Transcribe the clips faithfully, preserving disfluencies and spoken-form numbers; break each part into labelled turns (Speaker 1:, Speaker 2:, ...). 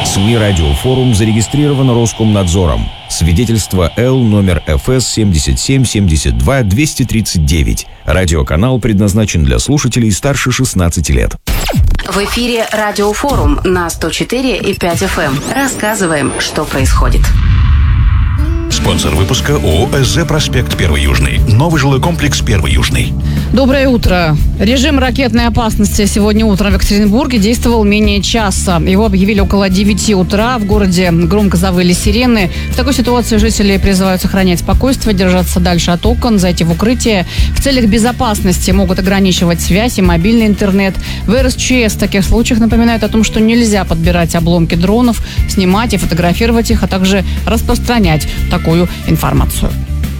Speaker 1: СМИ «Радиофорум» зарегистрировано Роскомнадзором. Свидетельство Л номер эф эс семьдесят семь семьдесят два двести тридцать девять. Радиоканал предназначен для слушателей старше шестнадцати лет.
Speaker 2: В эфире «Радиофорум» на сто четыре и пять эф эм. Рассказываем, что происходит.
Speaker 3: Спонсор выпуска ООО «СЗ Проспект Первый Южный». Новый жилой комплекс Первый Южный.
Speaker 4: Доброе утро. Режим ракетной опасности сегодня утром в Екатеринбурге действовал менее часа. Его объявили около девяти утра. В городе громко завыли сирены. В такой ситуации жители призывают сохранять спокойствие, держаться дальше от окон, зайти в укрытие. В целях безопасности могут ограничивать связь и мобильный интернет. В эр эс че эс в таких случаях напоминают о том, что нельзя подбирать обломки дронов, снимать и фотографировать их, а также распространять такую информацию.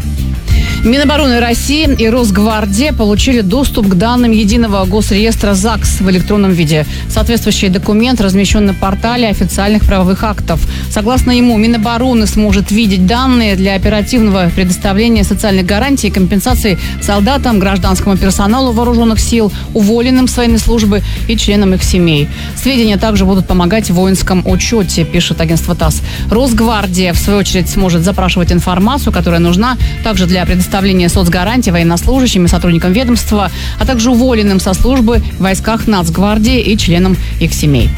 Speaker 4: Минобороны России и Росгвардия получили доступ к данным единого госреестра ЗАГС в электронном виде. Соответствующий документ размещен на портале официальных правовых актов. Согласно ему, Минобороны сможет видеть данные для оперативного предоставления социальных гарантий и компенсаций солдатам, гражданскому персоналу вооруженных сил, уволенным с военной службы и членам их семей. Сведения также будут помогать в воинском учете, пишет агентство ТАСС. Росгвардия, в свою очередь, сможет запрашивать информацию, которая нужна также для предоставления Предоставление соцгарантий военнослужащим и сотрудникам ведомства, а также уволенным со службы в войсках Нацгвардии и членам их семей.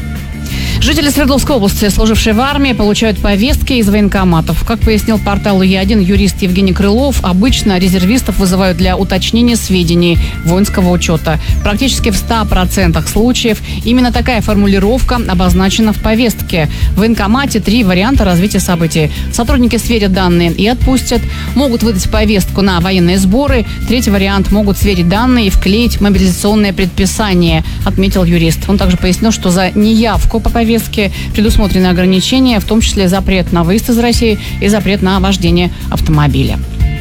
Speaker 4: Жители Свердловской области, служившие в армии, получают повестки из военкоматов. Как пояснил порталу Е один юрист Евгений Крылов, обычно резервистов вызывают для уточнения сведений воинского учета. Практически в ста процентах случаев именно такая формулировка обозначена в повестке. В военкомате три варианта развития событий. Сотрудники сверят данные и отпустят. Могут выдать повестку на военные сборы. Третий вариант – могут сверить данные и вклеить мобилизационное предписание, отметил юрист. Он также пояснил, что за неявку по повестке предусмотрены ограничения, в том числе запрет на выезд из России и запрет на вождение автомобиля.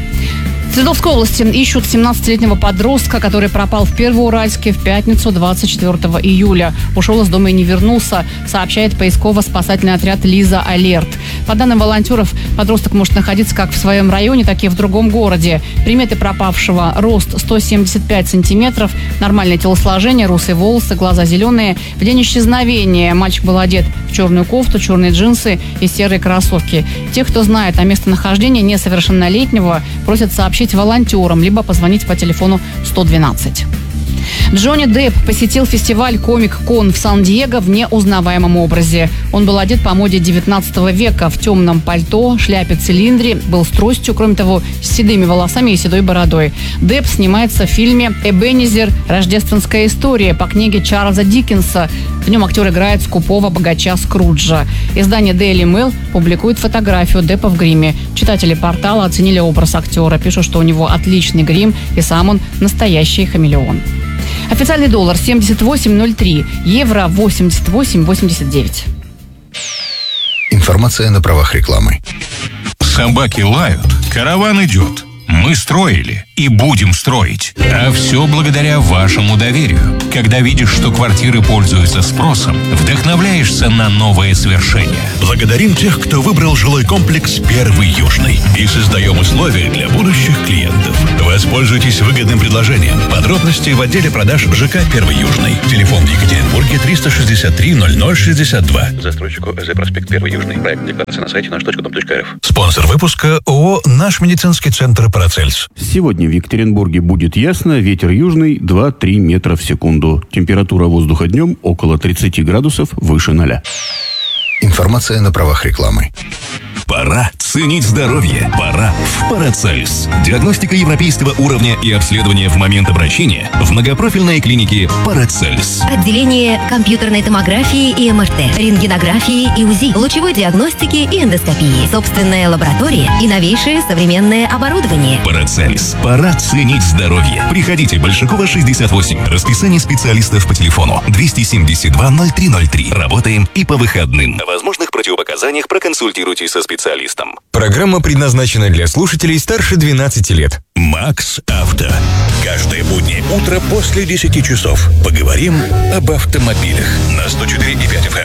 Speaker 4: В Свердловской области ищут семнадцатилетнего подростка, который пропал в Первоуральске в пятницу двадцать четвёртого июля. Ушел из дома и не вернулся, сообщает поисково-спасательный отряд «Лиза Алерт». По данным волонтеров, подросток может находиться как в своем районе, так и в другом городе. Приметы пропавшего: рост сто семьдесят пять сантиметров, нормальное телосложение, русые волосы, глаза зеленые. В день исчезновения мальчик был одет в черную кофту, черные джинсы и серые кроссовки. Те, кто знает о местонахождении несовершеннолетнего, просят сообщить волонтерам, либо позвонить по телефону сто двенадцать. Джонни Депп посетил фестиваль Комик-Кон в Сан-Диего в неузнаваемом образе. Он был одет по моде девятнадцатого века в темном пальто, шляпе, цилиндре, был с тростью, кроме того, с седыми волосами и седой бородой. Депп снимается в фильме «Эбенезер. Рождественская история» по книге Чарльза Диккенса. В нем актер играет скупого богача Скруджа. Издание Daily Mail публикует фотографию Деппа в гриме. Читатели портала оценили образ актера, пишут, что у него отличный грим и сам он настоящий хамелеон. Официальный доллар семьдесят восемь ноль три, евро восемьдесят восемь восемьдесят девять.
Speaker 3: Информация на правах рекламы.
Speaker 5: Собаки лают, караван идет. Мы строили и будем строить. А все благодаря вашему доверию. Когда видишь, что квартиры пользуются спросом, вдохновляешься на новые свершения.
Speaker 3: Благодарим тех, кто выбрал жилой комплекс Первый Южный. И создаем условия для будущих клиентов. Воспользуйтесь выгодным предложением. Подробности в отделе продаж ЖК Первый Южный. Телефон в Екатеринбурге триста шестьдесят три ноль ноль шестьдесят два. Застройщику ЭЗ Проспект Первый Южный. Проект декларации на сайте наш точка дом точка эр эф. Спонсор выпуска ООО «Наш медицинский центр Парацельс».
Speaker 6: Сегодня в Екатеринбурге будет ясно, ветер южный два-три метра в секунду. Температура воздуха днем около тридцати градусов выше ноля.
Speaker 3: Информация на правах рекламы.
Speaker 7: Пора ценить здоровье. Пора в Парацельс. Диагностика европейского уровня и обследование в момент обращения в многопрофильной клинике Парацельс.
Speaker 8: Отделение компьютерной томографии и эм эр тэ, рентгенографии и УЗИ, лучевой диагностики и эндоскопии, собственная лаборатория и новейшее современное оборудование.
Speaker 7: Парацельс. Пора ценить здоровье. Приходите, Большакова, шестьдесят восемь. Расписание специалистов по телефону двести семьдесят два ноль три ноль три. Работаем и по выходным. О возможных противопоказаниях проконсультируйтесь со специалистом.
Speaker 9: Программа предназначена для слушателей старше двенадцати лет.
Speaker 3: Макс Авто. Каждое буднее утро после десяти часов. Поговорим об автомобилях на сто четыре и пять эф эм.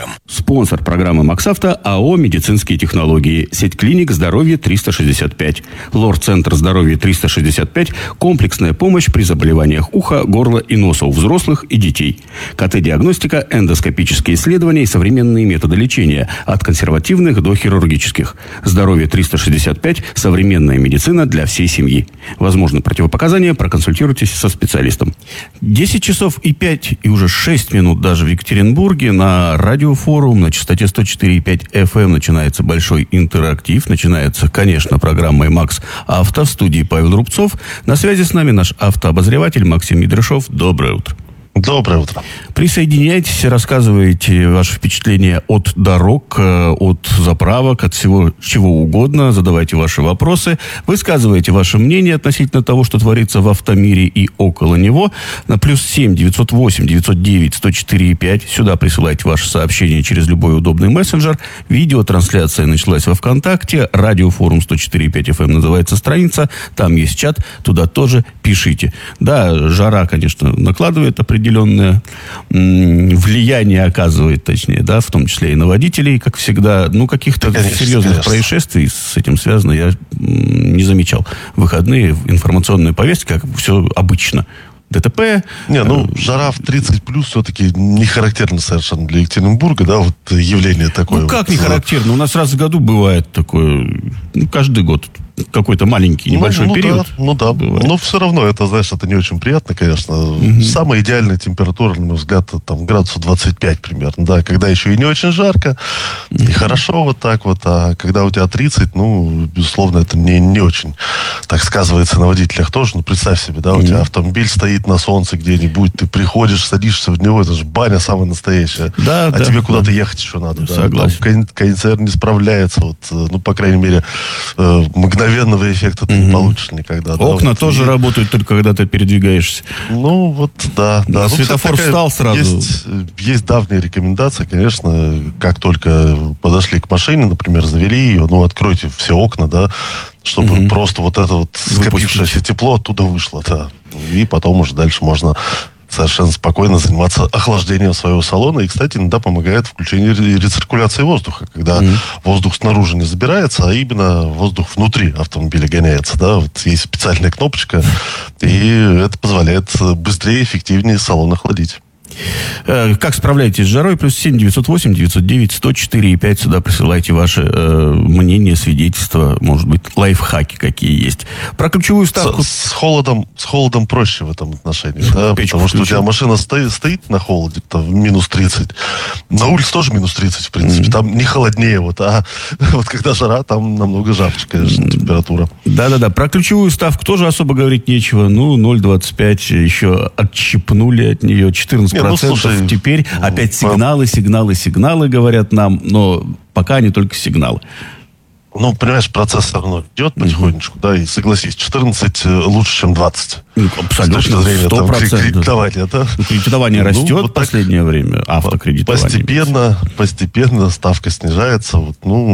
Speaker 6: Спонсор программы «МаксАвто» АО «Медицинские технологии». Сеть клиник «Здоровье триста шестьдесят пять». Лор-центр «Здоровье триста шестьдесят пять». Комплексная помощь при заболеваниях уха, горла и носа у взрослых и детей. КТ-диагностика, эндоскопические исследования и современные методы лечения. От консервативных до хирургических. «Здоровье триста шестьдесят пять». Современная медицина для всей семьи. Возможны противопоказания, проконсультируйтесь со специалистом. десять часов и пять, и уже шесть минут даже в Екатеринбурге на радиофорум на частоте сто четыре и пять эф эм начинается большой интерактив. Начинается, конечно, программой «Макс Авто». В студии Павел Рубцов. На связи с нами наш автообозреватель Максим Медрышов. Доброе утро.
Speaker 10: Доброе утро.
Speaker 6: Присоединяйтесь, рассказывайте ваши впечатления от дорог, от заправок, от всего чего угодно. Задавайте ваши вопросы. Высказывайте ваше мнение относительно того, что творится в автомире и около него. На плюс семь девятьсот восемь девятьсот девять сто четыре и пять. Сюда присылайте ваши сообщения через любой удобный мессенджер. Видеотрансляция началась во ВКонтакте. Радиофорум сто четыре и пять эф эм называется страница. Там есть чат. Туда тоже пишите. Да, жара, конечно, накладывает определенные определенное м, влияние оказывает, точнее, да, в том числе и на водителей, как всегда. Ну, каких-то конечно, серьезных конечно. происшествий с этим связано я м, не замечал. Выходные, информационные повестки, как все обычно. ДТП.
Speaker 10: Не, ну, жара в тридцать плюс все-таки не характерно совершенно для Екатеринбурга, да, вот явление такое.
Speaker 6: Ну, как
Speaker 10: вот,
Speaker 6: не характерно? У нас раз в году бывает такое, ну, каждый год какой-то маленький, небольшой
Speaker 10: ну, ну,
Speaker 6: период.
Speaker 10: Да, ну да, бывает. Но все равно это, знаешь, это не очень приятно, конечно. Угу. Самая идеальная температура, на мой взгляд, там градусов двадцать пять примерно, да, когда еще и не очень жарко, угу. и хорошо вот так вот, а когда у тебя тридцать, ну, безусловно, это не, не очень так сказывается на водителях тоже. Ну, представь себе, да, у угу. тебя автомобиль стоит на солнце где-нибудь, ты приходишь, садишься в него, это же баня самая настоящая,
Speaker 6: да,
Speaker 10: а
Speaker 6: да,
Speaker 10: тебе
Speaker 6: да.
Speaker 10: куда-то ехать еще надо.
Speaker 6: Согласен.
Speaker 10: Да? Там кондиционер не справляется, вот, ну, по крайней мере, мгновенного эффекта ты mm-hmm. не получишь никогда.
Speaker 6: Окна
Speaker 10: да, вот,
Speaker 6: тоже
Speaker 10: и...
Speaker 6: работают только когда ты передвигаешься.
Speaker 10: Ну, вот, да. да. Ну,
Speaker 6: светофор
Speaker 10: такая,
Speaker 6: встал сразу.
Speaker 10: Есть, есть давняя рекомендация, конечно, как только подошли к машине, например, завели ее, ну, откройте все окна, да, чтобы mm-hmm. просто вот это вот скопившееся тепло оттуда вышло, да. И потом уже дальше можно совершенно спокойно заниматься охлаждением своего салона. И, кстати, иногда помогает включение рециркуляции воздуха, когда mm-hmm. воздух снаружи не забирается, а именно воздух внутри автомобиля гоняется. Да? Вот есть специальная кнопочка, и это позволяет быстрее и эффективнее салон охладить.
Speaker 6: Как справляетесь с жарой? Плюс семь девятьсот восемь девятьсот девять сто четыре и пять. Сюда присылайте ваши э, мнения, свидетельства, может быть, лайфхаки какие есть. Про ключевую ставку...
Speaker 10: С, с, холодом, с холодом проще в этом отношении, да? Потому что у тебя машина стоит, стоит на холоде, там, минус тридцать. На улице тоже минус тридцать, в принципе. Mm-hmm. Там не холоднее, вот, а вот когда жара, там намного жарче, конечно, mm-hmm. температура.
Speaker 6: Да-да-да. Про ключевую ставку тоже особо говорить нечего. Ну, ноль двадцать пять еще отщипнули от нее, четырнадцать процентов. Ну, слушай, теперь опять сигналы, сигналы, сигналы говорят нам, но пока они только сигналы.
Speaker 10: Ну, понимаешь, процесс все равно идет потихонечку, mm-hmm. да, и согласись, четырнадцать лучше, чем двадцать.
Speaker 6: Ну, абсолютно,
Speaker 10: с точки зрения
Speaker 6: сто процентов.
Speaker 10: Там, кредитования, да?
Speaker 6: Кредитование растет ну, вот в последнее время, автокредитование.
Speaker 10: Постепенно, постепенно ставка снижается. Вот,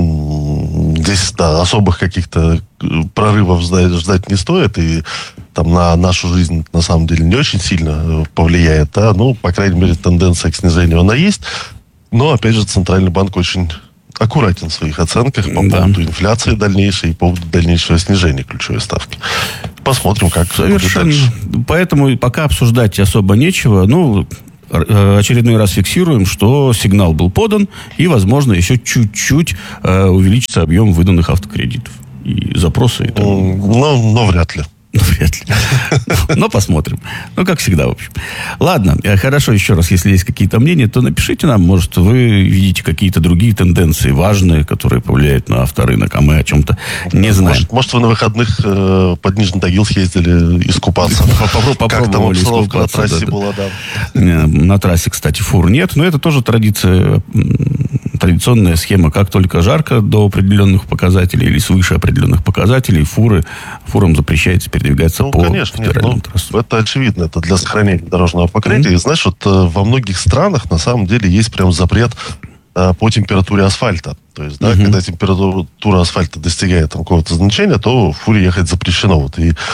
Speaker 10: ну, здесь, да, особых каких-то прорывов ждать, ждать не стоит, и там на нашу жизнь, на самом деле, не очень сильно повлияет, да, ну, по крайней мере, тенденция к снижению, она есть, но, опять же, Центральный банк очень аккуратен в своих оценках по да. поводу инфляции дальнейшей и по поводу дальнейшего снижения ключевой ставки. Посмотрим, как
Speaker 6: Совершенно.
Speaker 10: будет дальше.
Speaker 6: Поэтому пока обсуждать особо нечего. Ну, очередной раз фиксируем, что сигнал был подан, и, возможно, еще чуть-чуть э, увеличится объем выданных автокредитов. И запросы. И
Speaker 10: но, но вряд ли.
Speaker 6: Ну, вряд ли. Но посмотрим. Ну, как всегда, в общем. Ладно, хорошо, еще раз, если есть какие-то мнения, то напишите нам, может, вы видите какие-то другие тенденции важные, которые повлияют на авторынок, а мы о чем-то не знаем.
Speaker 10: Может, может вы на выходных э, под Нижний Тагил съездили искупаться? Как там обстановка на трассе была, да.
Speaker 6: На трассе, кстати, фур нет, но это тоже традиция, традиционная схема. Как только жарко до определенных показателей или свыше определенных показателей, фуры, фурам запрещается передвигаться
Speaker 10: ну,
Speaker 6: по
Speaker 10: конечно,
Speaker 6: федеральным
Speaker 10: нет,
Speaker 6: трассам.
Speaker 10: Ну, это очевидно, это для сохранения дорожного покрытия. Mm-hmm. И знаешь, вот во многих странах на самом деле есть прям запрет э, по температуре асфальта. То есть, да, mm-hmm. когда температура асфальта достигает там какого-то значения, то фуре ехать запрещено. Вот. И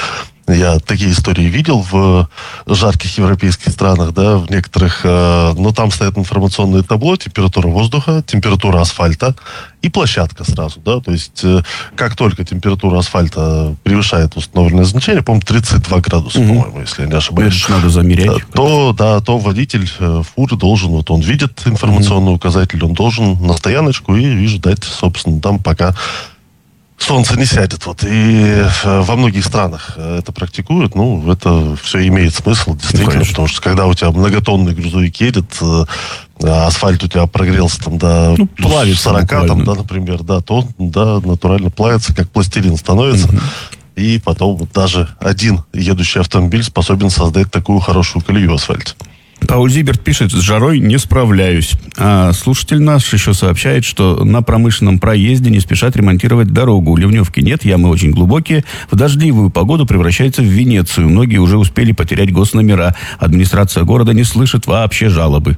Speaker 10: Я такие истории видел в жарких европейских странах, да, в некоторых, э, но там стоят информационные табло, температура воздуха, температура асфальта и площадка сразу, да, то есть э, как только температура асфальта превышает установленное значение, по-моему, тридцать два градуса, угу. по-моему, если я не ошибаюсь.
Speaker 6: Это надо замерять.
Speaker 10: То, да, то водитель э, фуры должен, вот он видит информационный угу. указатель, он должен на стояночку и, и ждать, собственно, там пока солнце не сядет. Вот. И во многих странах это практикуют. Ну, это все имеет смысл, действительно. Ну, потому что когда у тебя многотонный грузовик едет, асфальт у тебя прогрелся там до ну, плавится сорок, там, да, например, да, то да, натурально плавится, как пластилин становится. Угу. И потом вот даже один едущий автомобиль способен создать такую хорошую колею в асфальте.
Speaker 6: Пауль Зиберт пишет: с жарой не справляюсь. А слушатель наш еще сообщает, что на промышленном проезде не спешат ремонтировать дорогу. Ливневки нет, ямы очень глубокие. В дождливую погоду превращается в Венецию. Многие уже успели потерять госномера. Администрация города не слышит вообще жалобы.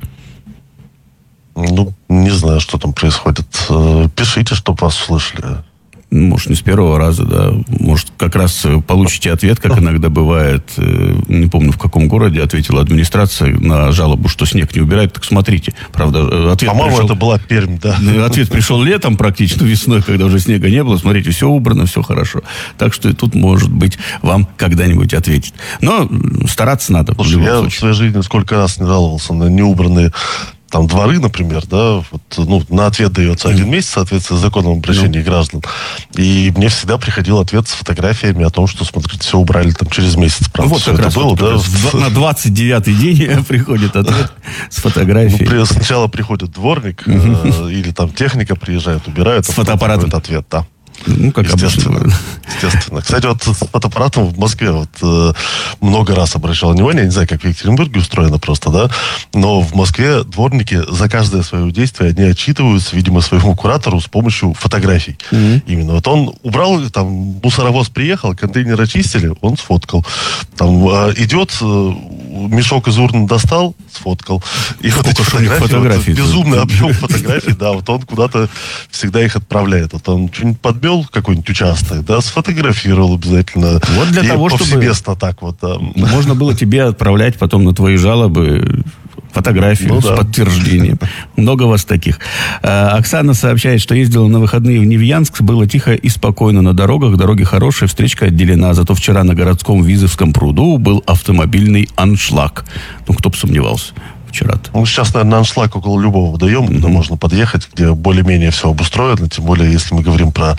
Speaker 10: Ну, не знаю, что там происходит. Пишите, чтобы вас услышали.
Speaker 6: Может, не с первого раза, да. Может, как раз получите ответ, как иногда бывает. Не помню, в каком городе ответила администрация на жалобу, что снег не убирает. Так смотрите. Правда, ответ
Speaker 10: По-моему,
Speaker 6: пришел...
Speaker 10: это была Пермь, да.
Speaker 6: Ответ пришел летом практически, весной, когда уже снега не было. Смотрите, все убрано, все хорошо. Так что и тут, может быть, вам когда-нибудь ответить. Но стараться надо.
Speaker 10: Слушай, я случае. в своей жизни сколько раз не жаловался на неубранные там дворы, например, да, вот, ну, на ответ дается один месяц, соответственно, законом об обращении mm. граждан. И мне всегда приходил ответ с фотографиями о том, что, смотрите, все убрали там через месяц. Правда,
Speaker 6: вот как раз,
Speaker 10: было,
Speaker 6: вот,
Speaker 10: да?
Speaker 6: раз на двадцать девятый день приходит ответ с фотографией.
Speaker 10: Ну, сначала приходит дворник, mm-hmm. э, или там техника приезжает, убирает.
Speaker 6: С фотоаппаратом.
Speaker 10: Ответ, да.
Speaker 6: Ну, как
Speaker 10: естественно,
Speaker 6: обычно.
Speaker 10: естественно. Кстати, вот с фотоаппаратом в Москве вот э, много раз обращал внимание, я не знаю, как в Екатеринбурге устроено просто, да, но в Москве дворники за каждое свое действие, они отчитываются, видимо, своему куратору с помощью фотографий. Mm-hmm. Именно. Вот он убрал, там, мусоровоз приехал, контейнер очистили, он сфоткал. Там э, идет, э, мешок из урны достал, сфоткал. И вот эти фотографии, фотографии вот, безумный объем фотографий, да, вот он куда-то всегда их отправляет. Вот он что-нибудь подмел, какой-нибудь участок, да, сфотографировал обязательно.
Speaker 6: Вот для
Speaker 10: и
Speaker 6: того, чтобы
Speaker 10: повсеместно так вот. Да.
Speaker 6: Можно было тебе отправлять потом на твои жалобы фотографию ну, с да. подтверждением. Много вас таких. Оксана сообщает, что ездила на выходные в Невьянск, было тихо и спокойно на дорогах, дороги хорошие, встречка отделена, зато вчера на городском Визовском пруду был автомобильный аншлаг. Ну, кто бы сомневался. Вчера-то.
Speaker 10: Ну, сейчас, наверное, аншлаг около любого водоема, mm-hmm. куда можно подъехать, где более-менее все обустроено, тем более, если мы говорим про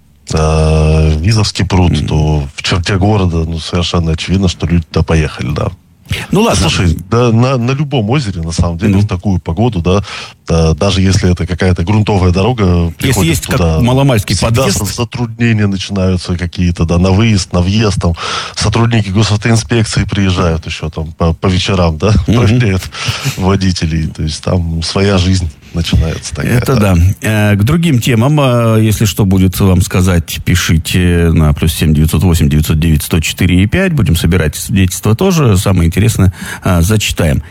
Speaker 10: э, Визовский пруд, mm-hmm. то в черте города, ну, совершенно очевидно, что люди туда поехали, да.
Speaker 6: Ну ладно.
Speaker 10: Слушай, да, на, на любом озере, на самом деле, mm-hmm. в такую погоду, да, да, даже если это какая-то грунтовая дорога,
Speaker 6: если есть
Speaker 10: туда,
Speaker 6: как маломальский подъезд,
Speaker 10: затруднения начинаются какие-то, да, на выезд, на въезд, там, сотрудники госавтоинспекции приезжают еще там по, по вечерам, да, mm-hmm. проверяют водителей, то есть там своя жизнь начинается такая.
Speaker 6: Это да. да. К другим темам, если что будет вам сказать, пишите на плюс семь девятьсот восемь девятьсот девять сто четыре и пять. Будем собирать свидетельства тоже. Самое интересное зачитаем.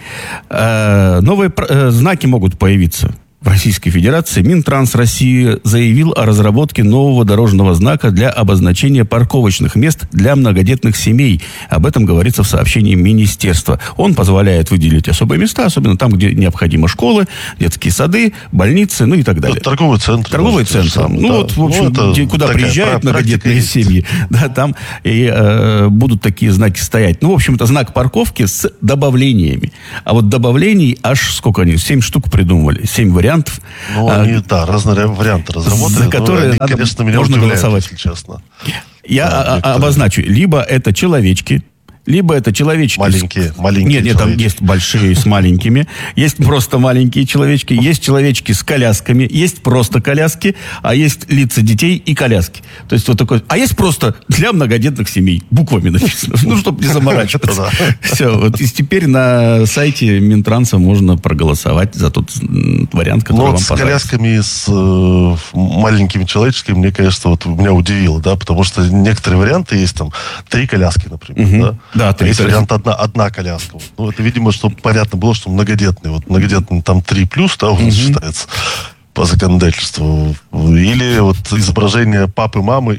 Speaker 6: Новые знаки могут появиться в Российской Федерации. Минтранс России заявил о разработке нового дорожного знака для обозначения парковочных мест для многодетных семей. Об этом говорится в сообщении министерства. Он позволяет выделить особые места, особенно там, где необходимы школы, детские сады, больницы, ну и так далее.
Speaker 10: Это торговый центр.
Speaker 6: Торговый центр. Сам, ну да. вот, в общем, ну, где, куда приезжают многодетные семьи, да, там и, э, будут такие знаки стоять. Ну, в общем, это знак парковки с добавлениями. А вот добавлений аж сколько они? Семь штук придумали. Семь вариантов.
Speaker 10: Ну, они, а, да, разные варианты разработаны.
Speaker 6: За которые
Speaker 10: они,
Speaker 6: надо,
Speaker 10: конечно, меня
Speaker 6: можно
Speaker 10: удивляют,
Speaker 6: голосовать.
Speaker 10: если честно.
Speaker 6: Я да, а, обозначу. Либо это человечки, либо это человечки...
Speaker 10: Маленькие, маленькие
Speaker 6: Нет, нет, там есть большие с маленькими. Есть просто маленькие человечки, есть человечки с колясками, есть просто коляски, а есть лица детей и коляски. То есть вот такой... А есть просто для многодетных семей. Буквами написано. Ну, чтобы не заморачиваться. Все. Вот и теперь на сайте Минтранса можно проголосовать за тот вариант, который вам понравится.
Speaker 10: Ну, с колясками, с маленькими человечками, мне, конечно, вот меня удивило, да, потому что некоторые варианты есть там три коляски, например, да.
Speaker 6: Да,
Speaker 10: а есть вариант одна, одна коляска. Вот. Ну, это, видимо, чтобы понятно было, что многодетный. Вот многодетный там три плюс, да, у нас mm-hmm. считается по законодательству. Или вот изображение папы, мамы и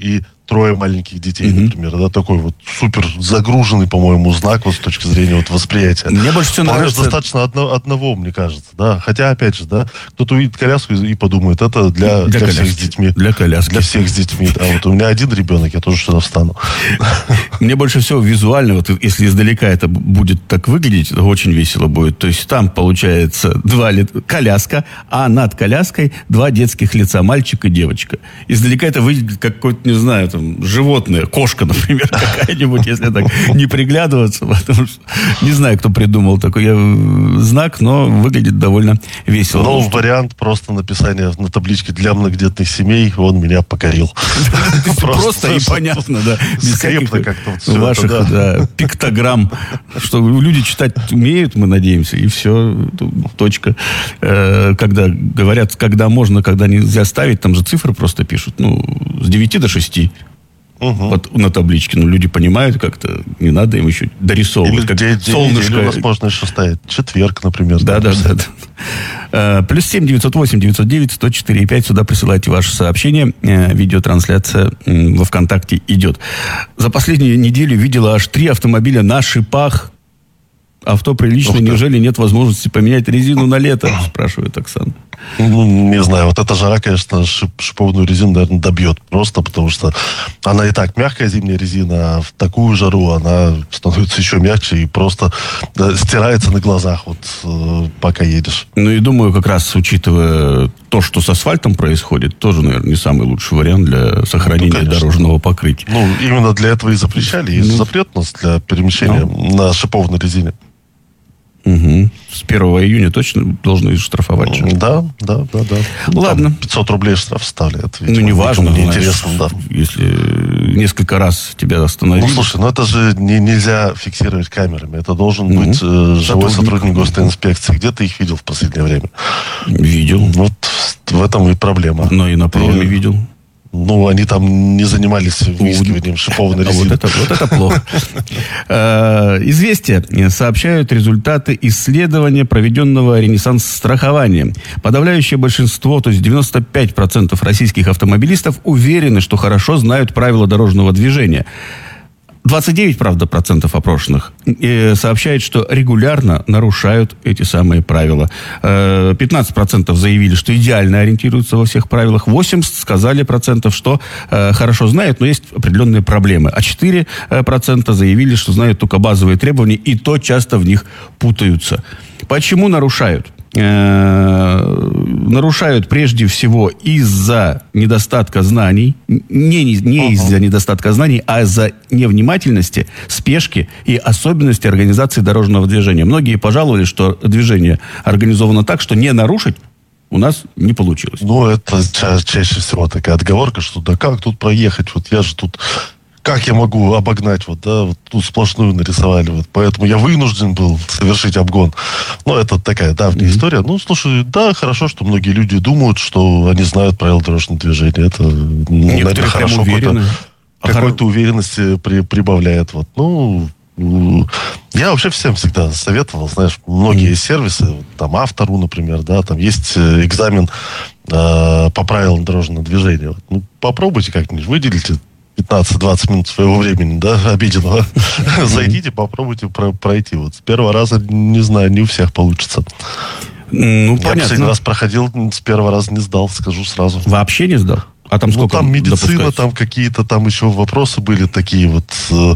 Speaker 10: трое маленьких детей,
Speaker 6: Угу.
Speaker 10: например, да, такой вот супер загруженный, по-моему, знак вот с точки зрения вот восприятия.
Speaker 6: Мне больше всего
Speaker 10: Вполне
Speaker 6: нравится...
Speaker 10: достаточно одно, одного, мне кажется, да. Хотя, опять же, да, кто-то увидит коляску и, и подумает, это для,
Speaker 6: Для
Speaker 10: для всех
Speaker 6: коляски.
Speaker 10: с детьми.
Speaker 6: Для коляски.
Speaker 10: Для всех с детьми. А вот у меня один ребенок, я тоже сюда встану.
Speaker 6: Мне больше всего визуально, вот если издалека это будет так выглядеть, это очень весело будет. То есть там получается два ли... коляска, а над коляской два детских лица, мальчик и девочка. Издалека это выглядит как какое-то, не знаю, там, животное, кошка, например, какая-нибудь, если так не приглядываться, потому что не знаю, кто придумал такой знак, но выглядит довольно весело.
Speaker 10: Но вариант просто написания на табличке для многодетных семей, он меня покорил.
Speaker 6: Просто и понятно, да.
Speaker 10: Скрепно как-то вот все
Speaker 6: ваших,
Speaker 10: это, да.
Speaker 6: да, пиктограмм, что люди читать умеют, мы надеемся, и все, точка. Э, Когда говорят, когда можно, когда нельзя ставить, там же цифры просто пишут, ну, с девяти до шести.
Speaker 10: Угу.
Speaker 6: Вот на табличке, ну, люди понимают как-то, не надо им еще дорисовывать,
Speaker 10: Или
Speaker 6: как
Speaker 10: день,
Speaker 6: солнышко.
Speaker 10: Или у нас можно еще ставить четверг, например.
Speaker 6: Да, да, да. да. Э, плюс семь девятьсот восемь девятьсот девять сто четыре пять. Сюда присылайте ваши сообщения. Э, видеотрансляция э, во ВКонтакте идет. За последнюю неделю видела аж три автомобиля на шипах. Авто приличное, неужели нет возможности поменять резину на лето? Спрашивает Оксана.
Speaker 10: Ну, не знаю, вот эта жара, конечно, шип, шиповную резину, наверное, добьет. Просто потому что она и так мягкая зимняя резина, а в такую жару она становится еще мягче и просто да, стирается на глазах, вот э, пока едешь.
Speaker 6: Ну и думаю, как раз учитывая то, что с асфальтом происходит, тоже, наверное, не самый лучший вариант для сохранения ну, дорожного покрытия.
Speaker 10: Ну, именно для этого и запрещали. Есть ну, запрет у нас для перемещения ну. на шиповной резине.
Speaker 6: Угу. С первого июня точно должны штрафовать. Же.
Speaker 10: Да, да, да, да.
Speaker 6: Ладно.
Speaker 10: Там пятьсот рублей штраф вставляют.
Speaker 6: Ну, не важно.
Speaker 10: Неинтересно, да.
Speaker 6: Если несколько раз тебя остановили.
Speaker 10: Ну, слушай, ну это же не, нельзя фиксировать камерами. Это должен mm-hmm. быть э, живой сотрудник госинспекции. Где ты их видел в последнее время?
Speaker 6: Видел.
Speaker 10: Вот в этом и проблема.
Speaker 6: Но и на проме ты... видел.
Speaker 10: Ну, они там не занимались выискиванием шипованной резины.
Speaker 6: Вот это, вот это плохо. Известия сообщают результаты исследования, проведенного Ренессанс-страхованием. Подавляющее большинство, то есть девяносто пять процентов российских автомобилистов уверены, что хорошо знают правила дорожного движения. двадцать девять, правда, процентов опрошенных э, сообщают, что регулярно нарушают эти самые правила. Э, пятнадцать процентов заявили, что идеально ориентируются во всех правилах. восемьдесят сказали процентов, что э, хорошо знают, но есть определенные проблемы. А четыре процента заявили, что знают только базовые требования, и то часто в них путаются. Почему нарушают? нарушают прежде всего из-за недостатка знаний, не, не uh-huh. из-за недостатка знаний, а из-за невнимательности, спешки и особенностей организации дорожного движения. Многие пожаловались, что движение организовано так, что не нарушить у нас не получилось.
Speaker 10: Ну, это ча- чаще всего такая отговорка, что да как тут проехать, вот я же тут... Как я могу обогнать, вот, да, вот тут сплошную нарисовали, вот, поэтому я вынужден был совершить обгон. Ну, это такая давняя mm-hmm. история. Ну, слушай, да, хорошо, что многие люди думают, что они знают правила дорожного движения. Это, наверное, хорошо. Какой-то, а какой-то хор... уверенности при, прибавляет, вот. Ну, я вообще всем всегда советовал, знаешь, многие mm-hmm. сервисы, там, Автору, например, да, там есть экзамен э, по правилам дорожного движения. Вот. Ну, попробуйте как-нибудь, выделите пятнадцать-двадцать минут своего времени, да, обеденного. Зайдите, попробуйте про- пройти. Вот с первого раза, не знаю, не у всех получится.
Speaker 6: Ну,
Speaker 10: я
Speaker 6: понятно.
Speaker 10: последний раз проходил, с первого раза не сдал, скажу сразу.
Speaker 6: Вообще не сдал? А там сколько?
Speaker 10: Ну, там медицина,
Speaker 6: допускается?
Speaker 10: Там какие-то там еще вопросы были такие вот... Э,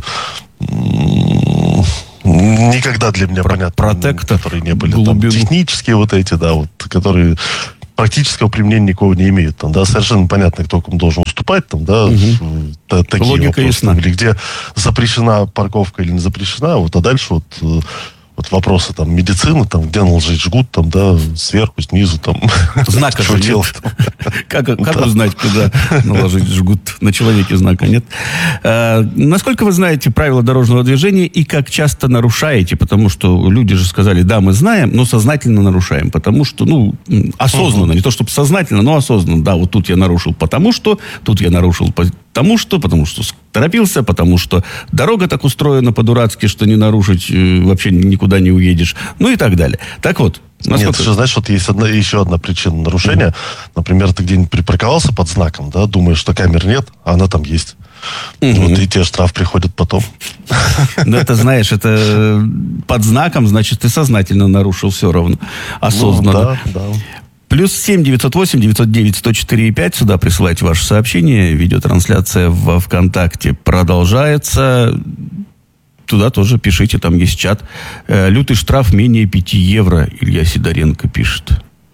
Speaker 10: никогда для меня, Про- понятно,
Speaker 6: протектор,
Speaker 10: которые не были. Там, технические вот эти, да, вот, которые... практического применения никого не имеет. Там, да, совершенно понятно, кто кому должен уступать. Там, да,
Speaker 6: угу.
Speaker 10: та, такие
Speaker 6: логика
Speaker 10: вопросы,
Speaker 6: ясна.
Speaker 10: Там, или где запрещена парковка или не запрещена. Вот, а дальше вот, вот вопросы там, медицины, там, где наложить жгут, там, да, сверху, снизу. Там,
Speaker 6: знака
Speaker 10: что делать.
Speaker 6: Как, как узнать, куда наложить жгут? На человеке знака нет. А, насколько вы знаете правила дорожного движения и как часто нарушаете? Потому что люди же сказали, да, мы знаем, но сознательно нарушаем. Потому что, ну, осознанно, угу. не то чтобы сознательно, но осознанно. Да, вот тут я нарушил потому что, тут я нарушил потому что, потому что торопился, потому что дорога так устроена по-дурацки, что не нарушить вообще никуда не уедешь. Ну и так далее. Так вот.
Speaker 10: Насколько... Нет, ты же знаешь, вот есть одна, еще одна причина нарушения. Mm-hmm. Например, ты где-нибудь припарковался под знаком, да, думаешь, что камер нет, а она там есть. Угу. Вот и те штраф приходят потом.
Speaker 6: Ну, это, знаешь, это под знаком, значит, ты сознательно нарушил все равно. Осознанно.
Speaker 10: Ну, да, да.
Speaker 6: Плюс семь девятьсот восемь девятьсот девять сто четыре пять. Сюда присылайте ваши сообщения. Видеотрансляция во ВКонтакте продолжается. Туда тоже пишите, там есть чат. Лютый штраф менее пяти евро, Илья Сидоренко пишет.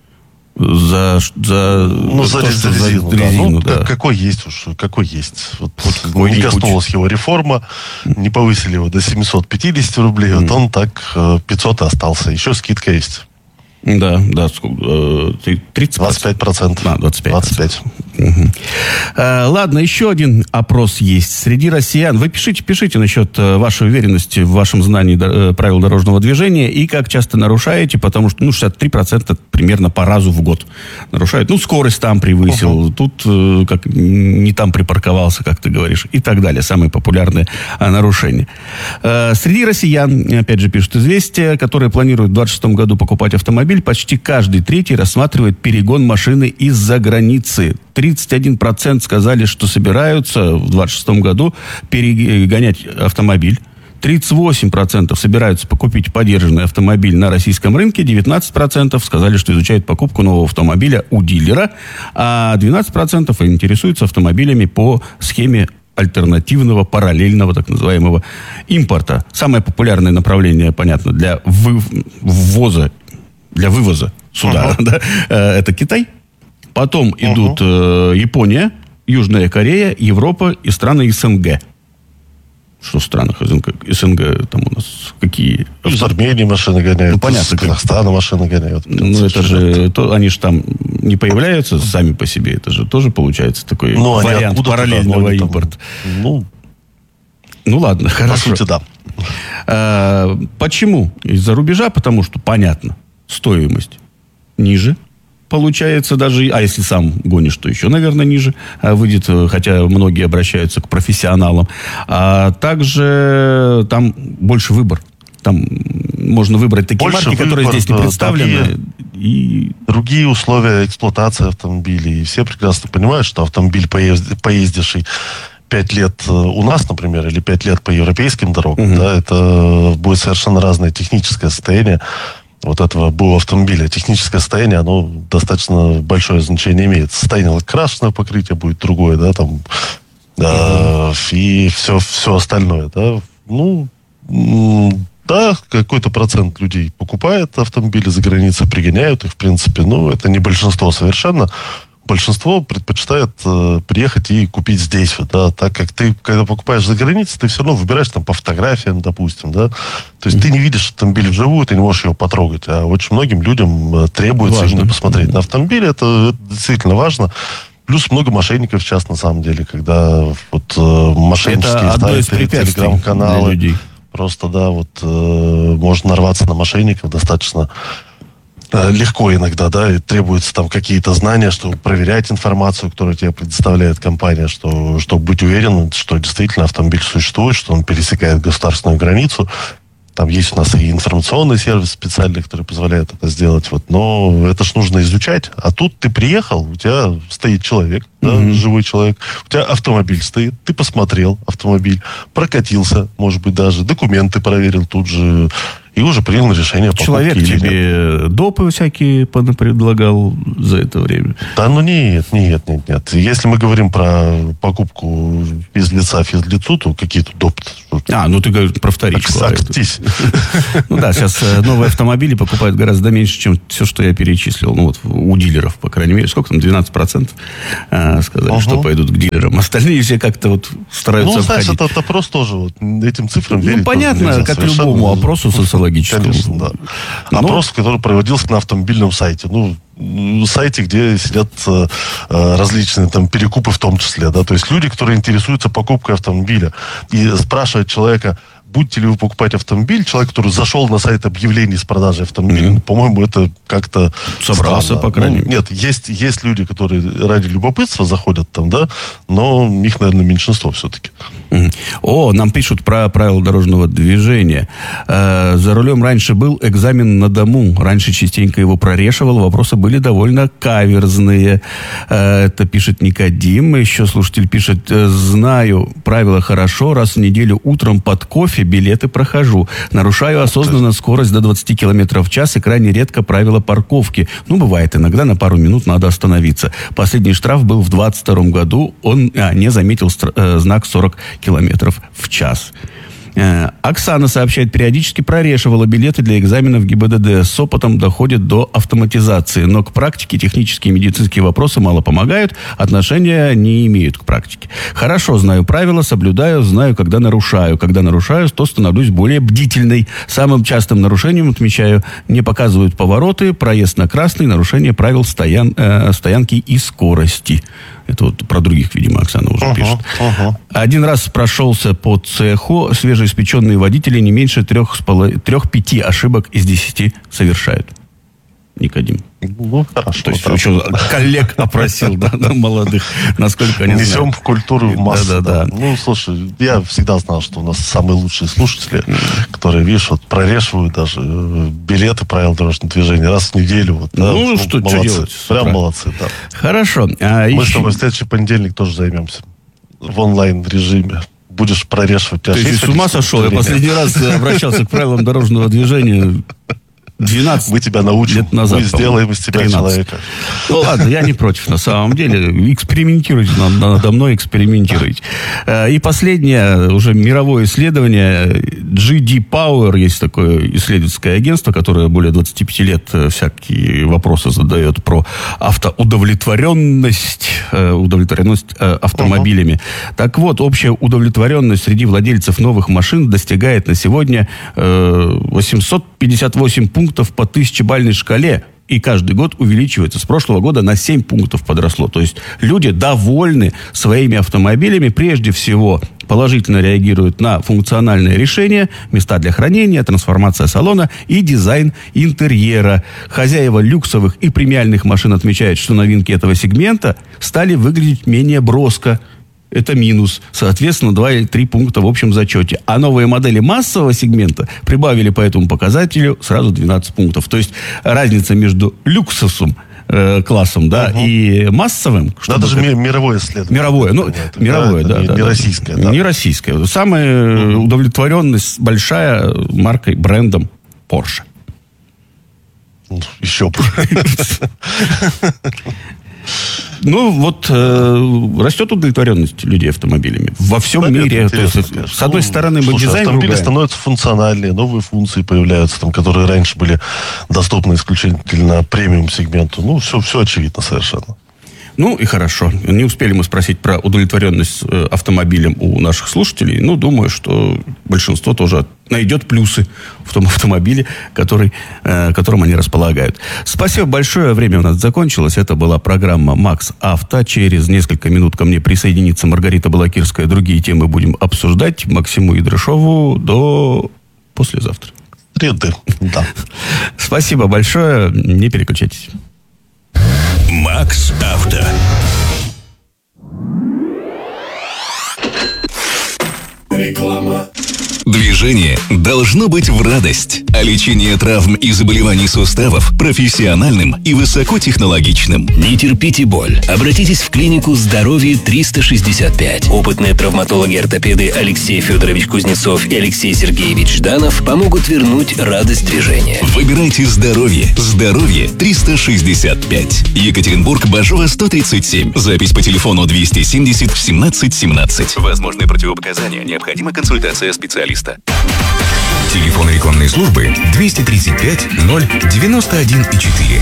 Speaker 6: За, за,
Speaker 10: ну, за, то, за резину,
Speaker 6: за резину
Speaker 10: да.
Speaker 6: да.
Speaker 10: Ну, какой есть уж, какой есть. Вот,
Speaker 6: какой
Speaker 10: не коснулась его реформа, не повысили его до семьсот пятьдесят рублей, mm. вот он так пятьсот и остался. Еще скидка есть.
Speaker 6: Да, да, тридцать
Speaker 10: двадцать пять процентов.
Speaker 6: А, двадцать пять.
Speaker 10: двадцать пять.
Speaker 6: Угу. А, ладно, еще один опрос есть. Среди россиян. Вы пишите, пишите насчет вашей уверенности в вашем знании до, правил дорожного движения и как часто нарушаете, потому что, ну, шестьдесят три процента примерно по разу в год нарушают. Ну, скорость там превысил, угу. тут э, как, не там припарковался, как ты говоришь, и так далее. Самые популярные а, нарушения. А, среди россиян, опять же, пишут «Известия», которые планируют в двадцать шестом году покупать автомобиль, почти каждый третий рассматривает перегон машины из-за границы. тридцать один процент сказали, что собираются в двадцать шестом году перегонять автомобиль. тридцать восемь процентов собираются покупить подержанный автомобиль на российском рынке. девятнадцать процентов сказали, что изучают покупку нового автомобиля у дилера. А двенадцать процентов интересуются автомобилями по схеме альтернативного, параллельного, так называемого, импорта. Самое популярное направление, понятно, для вы... ввоза для вывоза сюда, uh-huh. да, это Китай. Потом uh-huh. идут э, Япония, Южная Корея, Европа и страны СНГ. Что в странах СНГ? СНГ там у нас какие?
Speaker 10: Из Армении машины гоняют,
Speaker 6: ну, понятно,
Speaker 10: из Казахстана машины гоняют.
Speaker 6: Ну, это же, то, они же там не появляются сами по себе. Это же тоже получается такой ну, вариант параллельного импорта.
Speaker 10: Ну,
Speaker 6: ну, ладно, хорошо.
Speaker 10: По сути, да.
Speaker 6: А, почему? Из-за рубежа, потому что, понятно, стоимость ниже получается даже, а если сам гонишь, то еще, наверное, ниже выйдет, хотя многие обращаются к профессионалам. А также там больше выбор. Там можно выбрать такие больше марки, выбор, которые здесь не представлены.
Speaker 10: Другие, и... другие условия эксплуатации автомобилей. И все прекрасно понимают, что автомобиль, поезд, поездивший пять лет у нас, например, или пять лет по европейским дорогам, угу. да, это будет совершенно разное техническое состояние вот этого БУ автомобиля. Техническое состояние, оно достаточно большое значение имеет. Состояние крашеного покрытия будет другое, да, там, да, и все, все остальное, да. Ну, да, какой-то процент людей покупает автомобили за границей, пригоняют их, в принципе, но это не большинство совершенно. Большинство предпочитает э, приехать и купить здесь, вот, да, так как ты, когда покупаешь за границей, ты все равно выбираешь там по фотографиям, допустим, да, то есть mm-hmm. ты не видишь автомобиль вживую, ты не можешь его потрогать, а очень многим людям э, требуется важно. Именно посмотреть mm-hmm. на автомобиль, это, это действительно важно. Плюс много мошенников сейчас, на самом деле, когда вот э, мошеннические сайты, телеграм-каналы, просто, да, вот э, можно нарваться на мошенников достаточно легко иногда, да, и требуются там какие-то знания, чтобы проверять информацию, которую тебе предоставляет компания, что, чтобы быть уверенным, что действительно автомобиль существует, что он пересекает государственную границу. Там есть у нас и информационный сервис специальный, который позволяет это сделать. Вот. Но это ж нужно изучать. А тут ты приехал, у тебя стоит человек, да, mm-hmm. живой человек, у тебя автомобиль стоит, ты посмотрел автомобиль, прокатился, может быть, даже документы проверил тут же, и уже принял решение.
Speaker 6: Человек тебе допы всякие предлагал за это время?
Speaker 10: Да, ну нет, нет, нет, нет. Если мы говорим про покупку из лица физлицу, то какие-то допы.
Speaker 6: А, ну ты говоришь про вторичку.
Speaker 10: Актись.
Speaker 6: Ну да, сейчас новые автомобили покупают гораздо меньше, чем все, что я перечислил. Ну вот у дилеров, по крайней мере. Сколько там? двенадцать процентов сказали, угу. что пойдут к дилерам. Остальные все как-то вот стараются
Speaker 10: ну,
Speaker 6: обходить.
Speaker 10: Ну, знаешь, это опрос тоже вот этим цифрам верить.
Speaker 6: Ну, понятно, как любому опросу социологическому.
Speaker 10: Конечно, да. Но... Опрос, который проводился на автомобильном сайте. Ну, сайте, где сидят э, различные там перекупы в том числе, да, то есть люди, которые интересуются покупкой автомобиля, и спрашивают человека, будете ли вы покупать автомобиль, человек, который зашел на сайт объявлений с продажей автомобиля, mm-hmm. по-моему, это как-то
Speaker 6: собрался, странно. По крайней мере.
Speaker 10: Ну, нет, есть, есть люди, которые ради любопытства заходят там, да, но их, наверное, меньшинство все-таки.
Speaker 6: Mm-hmm. О, нам пишут про правила дорожного движения. Э, за рулем раньше был экзамен на дому. Раньше частенько его прорешивал. Вопросы были довольно каверзные. Э, это пишет Никодим. Еще слушатель пишет: знаю правила хорошо. Раз в неделю утром под кофе билеты прохожу. Нарушаю осознанно скорость до двадцать километров в час и крайне редко правила парковки. Ну, бывает иногда, на пару минут надо остановиться. Последний штраф был в двадцать втором году. Он а, не заметил стр- э, знак сорок километров в час. Э, Оксана сообщает, периодически прорешивала билеты для экзаменов ГИБДД. С опытом доходит до автоматизации. Но к практике технические и медицинские вопросы мало помогают. Отношения не имеют к практике. Хорошо знаю правила, соблюдаю, знаю, когда нарушаю. Когда нарушаю, то становлюсь более бдительной. Самым частым нарушением, отмечаю, не показывают повороты, проезд на красный, нарушение правил стоян, э, стоянки и скорости. Это вот про других, видимо, Оксана уже uh-huh, пишет. Uh-huh. Один раз прошелся по цеху. Свежеиспеченные водители не меньше трех-пяти ошибок из десяти совершают. Никодим.
Speaker 10: Ну, хорошо.
Speaker 6: То есть, да. Еще коллег опросил, да, молодых, насколько они
Speaker 10: Несем
Speaker 6: знают.
Speaker 10: В культуру в массы.
Speaker 6: Да, да, да.
Speaker 10: Ну, слушай, я всегда знал, что у нас самые лучшие слушатели, которые, видишь, вот прорешивают даже билеты правил дорожного движения раз в неделю. Вот, да,
Speaker 6: ну,
Speaker 10: ну,
Speaker 6: что, что делать?
Speaker 10: Прям молодцы, да.
Speaker 6: Хорошо. А
Speaker 10: Мы
Speaker 6: еще...
Speaker 10: с тобой в следующий понедельник тоже займемся. В онлайн-режиме. Будешь прорешивать.
Speaker 6: Ты с ума сошел? Я последний раз обращался к правилам дорожного движения двенадцать
Speaker 10: Мы тебя научим,
Speaker 6: лет назад,
Speaker 10: мы сделаем из тебя
Speaker 6: тринадцать
Speaker 10: человека.
Speaker 6: Ну ладно, я не против, на самом деле. Экспериментируйте, надо мной экспериментируйте. И последнее, уже мировое исследование. джи ди Power, есть такое исследовательское агентство, которое более двадцати пяти лет всякие вопросы задает про автоудовлетворенность, удовлетворенность автомобилями. Uh-huh. Так вот, общая удовлетворенность среди владельцев новых машин достигает на сегодня восемьсот пятьдесят восемь пунктов по тысячебалльной шкале. И каждый год увеличивается. С прошлого года на семь пунктов подросло. То есть люди довольны своими автомобилями. Прежде всего, положительно реагируют на функциональное решение, места для хранения, трансформация салона и дизайн интерьера. Хозяева люксовых и премиальных машин отмечают, что новинки этого сегмента стали выглядеть менее броско. Это минус. Соответственно, два или три пункта в общем зачете. А новые модели массового сегмента прибавили по этому показателю сразу двенадцать пунктов. То есть разница между люксовым э, классом, да, угу. и массовым.
Speaker 10: Но это же это... мировое исследование.
Speaker 6: Мировое, ну, это, мировое, да.
Speaker 10: да,
Speaker 6: да,
Speaker 10: не,
Speaker 6: да
Speaker 10: не
Speaker 6: да.
Speaker 10: российское, да.
Speaker 6: Не российское. Самая угу. удовлетворенность большая маркой, брендом Porsche.
Speaker 10: Еще бы.
Speaker 6: Ну, вот э, растет удовлетворенность людей автомобилями во всем да, мире. То есть, с одной стороны, мы
Speaker 10: Слушай,
Speaker 6: дизайн
Speaker 10: автомобили
Speaker 6: ругаем.
Speaker 10: становятся функциональнее, новые функции появляются, там, которые раньше были доступны исключительно премиум-сегменту. Ну, все, все очевидно совершенно.
Speaker 6: Ну и хорошо. Не успели мы спросить про удовлетворенность автомобилем у наших слушателей. Ну, думаю, что большинство тоже найдет плюсы в том автомобиле, который, э, которым они располагают. Спасибо большое. Время у нас закончилось. Это была программа «Макс Авто». Через несколько минут ко мне присоединится Маргарита Балакирская. Другие темы будем обсуждать. Максиму Идрашову до послезавтра.
Speaker 10: Среды, да.
Speaker 6: Спасибо большое. Не переключайтесь.
Speaker 3: Макс Авто. Реклама.
Speaker 7: Движение должно быть в радость, а лечение травм и заболеваний суставов профессиональным и высокотехнологичным.
Speaker 11: Не терпите боль. Обратитесь в клинику «Здоровье триста шестьдесят пять». Опытные травматологи-ортопеды Алексей Федорович Кузнецов и Алексей Сергеевич Жданов помогут вернуть радость движения.
Speaker 7: Выбирайте здоровье. «Здоровье триста шестьдесят пять». Екатеринбург, Бажова, сто тридцать семь. Запись по телефону двести семьдесят семнадцать семнадцать. Возможны противопоказания. Необходима консультация специалиста.
Speaker 9: Телефон рекламной службы двести тридцать пять ноль девяносто один четыре.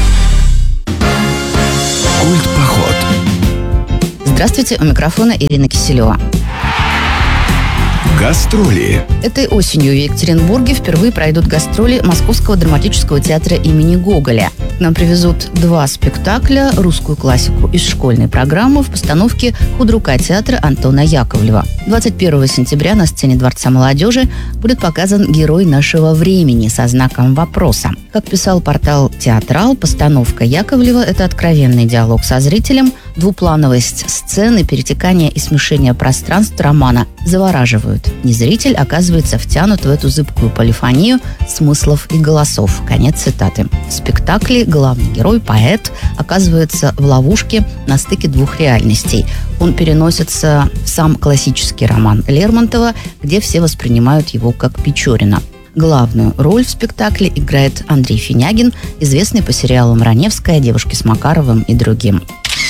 Speaker 9: Культ-поход.
Speaker 12: Здравствуйте, у микрофона Ирина Киселева.
Speaker 9: Гастроли.
Speaker 12: Этой осенью в Екатеринбурге впервые пройдут гастроли Московского драматического театра имени Гоголя. К нам привезут два спектакля, русскую классику из школьной программы в постановке худрука театра Антона Яковлева. двадцать первого сентября на сцене Дворца молодежи будет показан герой нашего времени со знаком вопроса. Как писал портал «Театрал», постановка Яковлева – это откровенный диалог со зрителем, двуплановость сцены, перетекание и смешение пространств романа завораживают. Не зритель оказывается втянут в эту зыбкую полифонию смыслов и голосов. Конец цитаты. В спектакле главный герой, поэт, оказывается в ловушке на стыке двух реальностей. Он переносится в сам классический роман Лермонтова, где все воспринимают его как Печорина. Главную роль в спектакле играет Андрей Финягин, известный по сериалам «Раневская», «Девушки с Макаровым» и другим.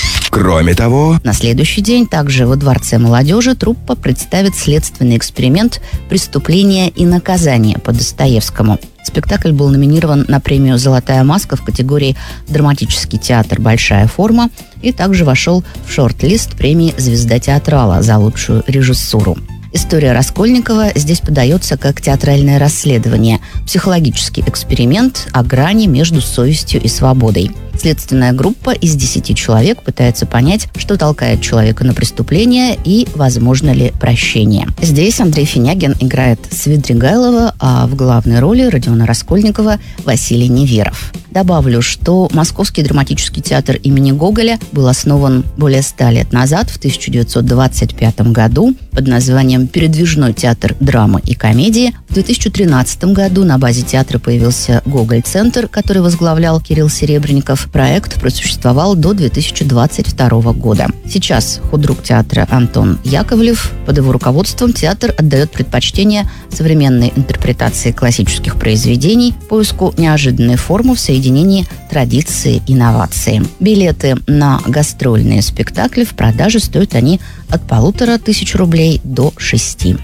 Speaker 9: Кроме того,
Speaker 12: на следующий день также во Дворце молодежи труппа представит следственный эксперимент «Преступление и наказание» по Достоевскому. Спектакль был номинирован на премию «Золотая маска» в категории «Драматический театр. Большая форма» и также вошел в шорт-лист премии «Звезда театрала» за лучшую режиссуру. История Раскольникова здесь подается как театральное расследование, психологический эксперимент о грани между совестью и свободой. Следственная группа из десяти человек пытается понять, что толкает человека на преступление и возможно ли прощение. Здесь Андрей Финягин играет Свидригайлова, а в главной роли Родиона Раскольникова Василий Неверов. Добавлю, что Московский драматический театр имени Гоголя был основан более ста лет назад, в тысяча девятьсот двадцать пятом году, под названием «Передвижной театр драмы и комедии». В две тысячи тринадцатом году на базе театра появился Гоголь-центр, который возглавлял Кирилл Серебренников. Проект просуществовал до две тысячи двадцать второго года. Сейчас худрук театра Антон Яковлев. Под его руководством театр отдает предпочтение современной интерпретации классических произведений, поиску неожиданной формы в соединении традиции и инновации. Билеты на гастрольные спектакли в продаже стоят они от полутора тысяч рублей до шести.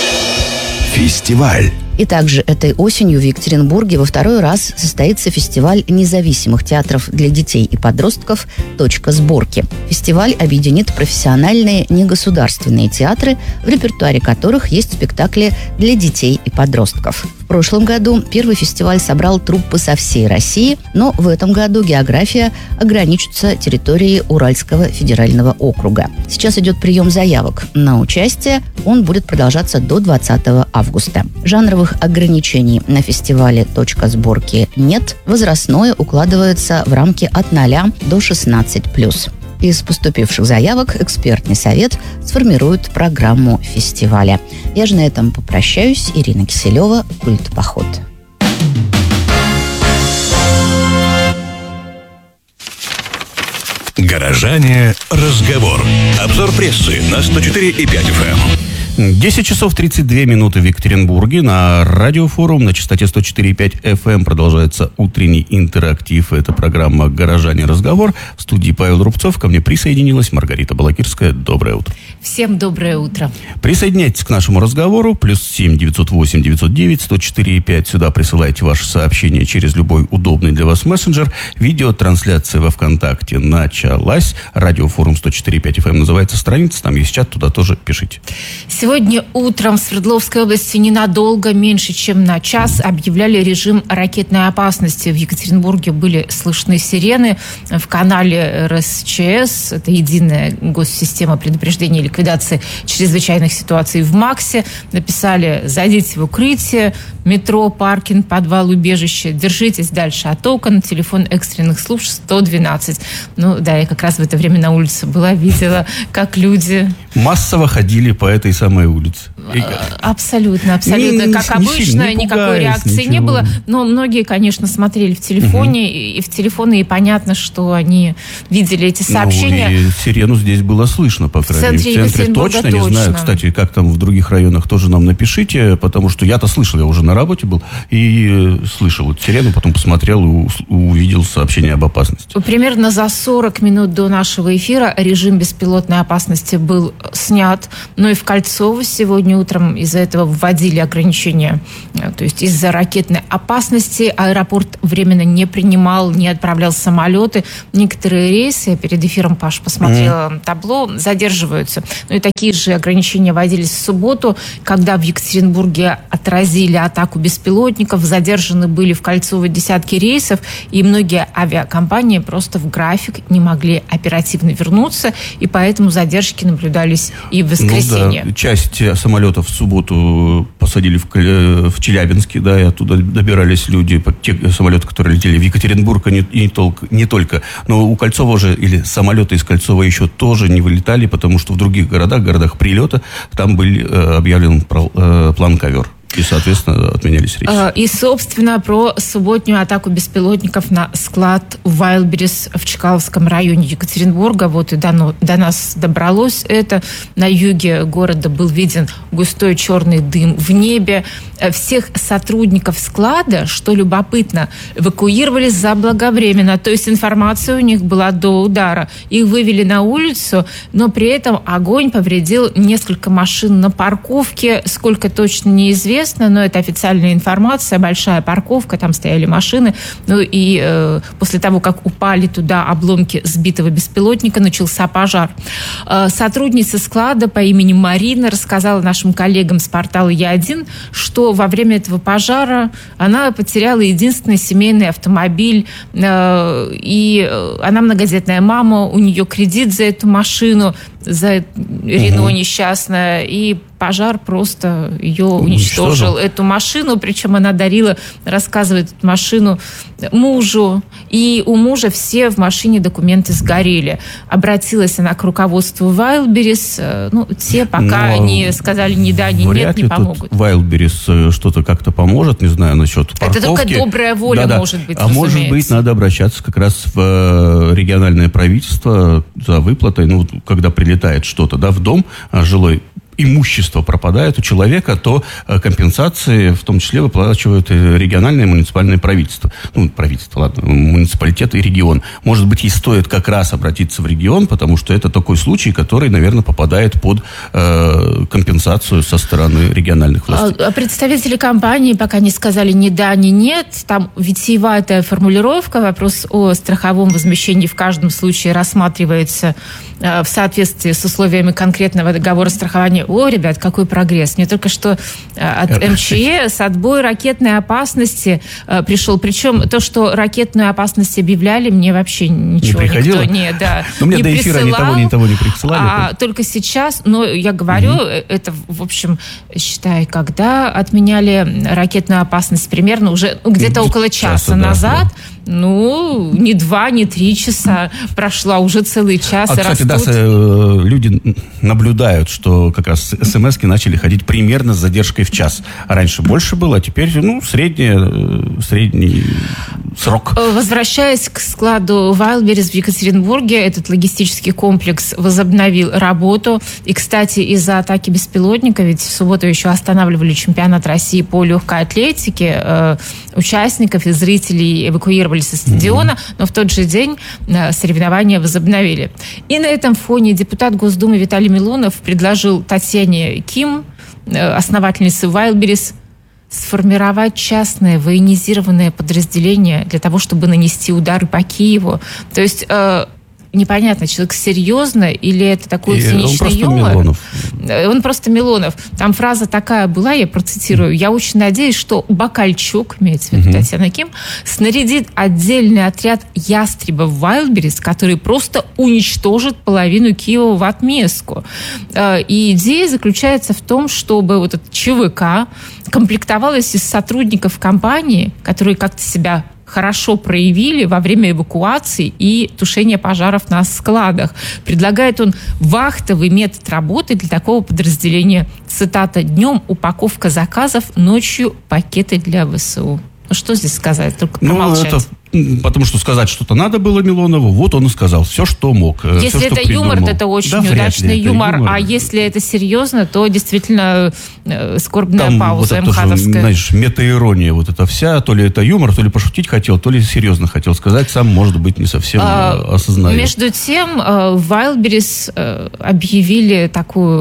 Speaker 9: Фестиваль.
Speaker 12: И также этой осенью в Екатеринбурге во второй раз состоится фестиваль независимых театров для детей и подростков «Точка сборки». Фестиваль объединит профессиональные негосударственные театры, в репертуаре которых есть спектакли для детей и подростков. В прошлом году первый фестиваль собрал труппы со всей России, но в этом году география ограничится территорией Уральского федерального округа. Сейчас идет прием заявок на участие, он будет продолжаться до двадцатого августа. Жанровых ограничений на фестивале «Точка сборки» нет. Возрастное укладывается в рамки от ноля до шестнадцати плюс. Из поступивших заявок экспертный совет сформирует программу фестиваля. Я же на этом попрощаюсь. Ирина Киселева, «Культ-поход».
Speaker 3: Горожане. Разговор. Обзор прессы на сто четыре и пять эф эм.
Speaker 6: десять часов тридцать две минуты в Екатеринбурге. На радиофорум на частоте сто четыре и пять эф эм продолжается утренний интерактив. Это программа «Горожане. Разговор». В студии Павел Рубцов. Ко мне присоединилась Маргарита Балакирская. Доброе утро.
Speaker 13: Всем доброе утро.
Speaker 6: Присоединяйтесь к нашему разговору. Плюс семь девятьсот восемь девятьсот девять сто четыре и пять. Сюда присылайте ваши сообщения через любой удобный для вас мессенджер. Видеотрансляция во ВКонтакте началась. Радиофорум сто четыре и пять эф эм называется страница. Там есть чат, туда тоже пишите.
Speaker 13: Сегодня утром в Свердловской области ненадолго, меньше чем на час, объявляли режим ракетной опасности. В Екатеринбурге были слышны сирены. В канале эр эс че эс, это единая госсистема предупреждения и ликвидации чрезвычайных ситуаций в МАКСе, написали: зайдите в укрытие, метро, паркинг, подвал, убежище, держитесь дальше от окон, телефон экстренных служб сто двенадцать. Ну да, я как раз в это время на улице была, видела, как люди...
Speaker 6: Массово ходили по этой самой улице.
Speaker 13: Абсолютно, абсолютно.
Speaker 6: Не,
Speaker 13: как
Speaker 6: не,
Speaker 13: обычно,
Speaker 6: не
Speaker 13: никакой реакции
Speaker 6: ничего.
Speaker 13: не было. Но многие, конечно, смотрели в телефоне, угу. и, и в телефоны, и понятно, что они видели эти сообщения.
Speaker 6: Ну, и сирену здесь было слышно, по крайней мере. В центре, в центре точно, точно, не знаю, кстати, как там в других районах, тоже нам напишите, потому что я-то слышал, я уже на работе был, и слышал эту сирену, потом посмотрел и увидел сообщение об опасности.
Speaker 13: Примерно за сорок минут до нашего эфира режим беспилотной опасности был снят, но и в Кольцово сегодня утром из-за этого вводили ограничения. То есть из-за ракетной опасности аэропорт временно не принимал, не отправлял самолеты. Некоторые рейсы, я перед эфиром, Паш, посмотрела mm-hmm. табло, задерживаются. Ну и такие же ограничения вводились в субботу, когда в Екатеринбурге отразили атаку беспилотников, задержаны были в Кольцово десятки рейсов, и многие авиакомпании просто в график не могли оперативно вернуться, и поэтому задержки наблюдались и в воскресенье.
Speaker 6: Ну, да. Часть самолетов в субботу посадили в, в Челябинске, да, и оттуда добирались люди, те самолеты, которые летели в Екатеринбург, и не, и не, только, не только. Но у Кольцова же, или самолеты из Кольцова еще тоже не вылетали, потому что в других городах, городах прилета, там был э, объявлен про, э, план ковер. И, соответственно, отменялись рейсы.
Speaker 13: И, собственно, про субботнюю атаку беспилотников на склад Wildberries в Чкаловском районе Екатеринбурга. Вот и до, до нас добралось это. На юге города был виден густой черный дым в небе. Всех сотрудников склада, что любопытно, эвакуировали заблаговременно. То есть информация у них была до удара. Их вывели на улицу, но при этом огонь повредил несколько машин на парковке. Сколько точно неизвестно. Но это официальная информация, большая парковка, там стояли машины. Ну и э, после того, как упали туда обломки сбитого беспилотника, начался пожар. Э, сотрудница склада по имени Марина рассказала нашим коллегам с портала Я один, что во время этого пожара она потеряла единственный семейный автомобиль, э, и она многодетная мама, у нее кредит за эту машину, за Рено угу. несчастная, и пожар просто ее уничтожил, уничтожил, эту машину, причем она дарила, рассказывает, эту машину мужу, и у мужа все в машине документы сгорели. Обратилась она к руководству Wildberries, ну, те пока Но не сказали ни да, ни нет, не помогут.
Speaker 6: Wildberries что-то как-то поможет, не знаю, насчет парковки.
Speaker 13: Это только добрая воля
Speaker 6: Да-да.
Speaker 13: может быть,
Speaker 6: А
Speaker 13: разумеется.
Speaker 6: может быть, надо обращаться как раз в региональное правительство за выплатой, ну, когда прилетает что-то, да, в дом жилой, имущество пропадает у человека, то компенсации в том числе выплачивают региональное и муниципальное правительство. Ну, правительство, ладно, муниципалитет и регион. Может быть, и стоит как раз обратиться в регион, потому что это такой случай, который, наверное, попадает под э, компенсацию со стороны региональных властей.
Speaker 13: А представители компании пока не сказали ни да, ни нет. Там витиеватая формулировка. Вопрос о страховом возмещении в каждом случае рассматривается э, в соответствии с условиями конкретного договора страхования. О, ребят, какой прогресс. Мне только что от эм че эс отбой ракетной опасности э, пришел. Причем то, что ракетную опасность объявляли, мне вообще ничего
Speaker 6: не
Speaker 13: никто не, да,
Speaker 6: но мне
Speaker 13: не
Speaker 6: до эфира
Speaker 13: присылал.
Speaker 6: ни того, ни того не присылали.
Speaker 13: А только сейчас, но я говорю, угу. это, в общем, считай, когда отменяли ракетную опасность, примерно уже ну, где-то около часа, часа назад, да, да. ну, не два, не три часа прошла, уже целый час.
Speaker 6: А, кстати,
Speaker 13: растут.
Speaker 6: да, люди наблюдают, что как раз смс-ки начали ходить примерно с задержкой в час. Раньше больше было, а теперь, ну, средний, средний срок.
Speaker 13: Возвращаясь к складу Wildberries в Екатеринбурге, этот логистический комплекс возобновил работу. И, кстати, из-за атаки беспилотника, ведь в субботу еще останавливали чемпионат России по легкой атлетике, э, участников и зрителей эвакуировали со стадиона, mm-hmm. но в тот же день э, соревнования возобновили. И на этом фоне депутат Госдумы Виталий Милонов предложил Татьяне Ким, э, основательнице Wildberries, сформировать частное военизированное подразделение для того, чтобы нанести удары по Киеву. То есть э, непонятно, человек серьезно или это такой и циничный
Speaker 6: он просто
Speaker 13: юмор?
Speaker 6: Милонов.
Speaker 13: Он просто Милонов. Там фраза такая была, я процитирую. «Я очень надеюсь, что Бакальчук, имеется в виду uh-huh. Татьяна Ким, снарядит отдельный отряд ястребов Wildberries, который просто уничтожит половину Киева в отместку». И идея заключается в том, чтобы вот этот ЧВК комплектовалась из сотрудников компании, которые как-то себя хорошо проявили во время эвакуации и тушения пожаров на складах. Предлагает он вахтовый метод работы для такого подразделения. Цитата: «Днем упаковка заказов, ночью пакеты для ВСУ». Ну, что здесь сказать? Только промолчать.
Speaker 6: Ну, это потому что сказать что-то надо было Милонову, вот он и сказал все, что мог.
Speaker 13: Если
Speaker 6: все,
Speaker 13: это
Speaker 6: что
Speaker 13: юмор,
Speaker 6: придумал.
Speaker 13: то это очень
Speaker 6: да,
Speaker 13: удачный юмор,
Speaker 6: юмор.
Speaker 13: А если это серьезно, то действительно э, скорбная
Speaker 6: Там
Speaker 13: пауза
Speaker 6: вот это
Speaker 13: МХАТовская.
Speaker 6: Тоже, знаешь, метаирония вот эта вся, то ли это юмор, то ли пошутить хотел, то ли серьезно хотел сказать, сам, может быть, не совсем а, осознает.
Speaker 13: Между тем, э, Wildberries э, объявили такую